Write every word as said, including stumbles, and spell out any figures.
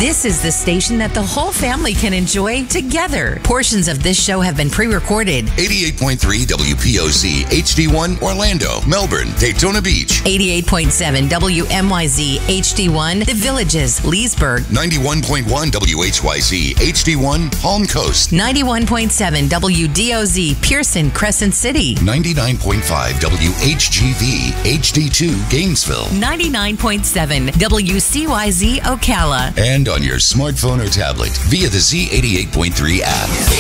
This is the station that the whole family can enjoy together. Portions of this show have been pre-recorded. eighty-eight point three W P O Z H D one Orlando, Melbourne, Daytona Beach. eighty-eight point seven W M Y Z H D one The Villages, Leesburg. ninety-one point one W H Y Z H D one Palm Coast. ninety-one point seven W D O Z Pearson, Crescent City. ninety-nine point five W H G V H D two Gainesville. ninety-nine point seven W C Y Z Ocala. And on your smartphone or tablet via the Z eighty-eight point three app.